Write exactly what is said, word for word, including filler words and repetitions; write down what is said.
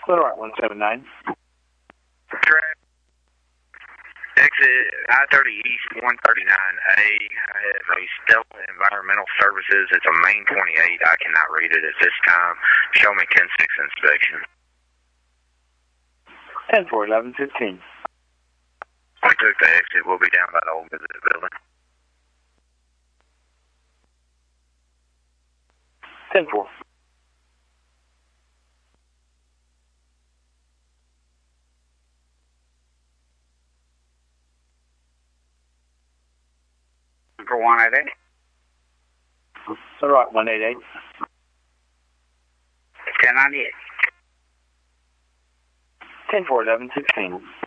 All right, one seven nine. Track. Exit I thirty East one thirty-nine A. I have a Stella Environmental Services. It's a main twenty-eight. I cannot read it at this time. Show me ten six inspection. ten four eleven fifteen. We took the exit. We'll be down by the old visit building. ten four. For one eight eight. All right, one eight eight. ten ninety-eight. ten four eleven sixteen.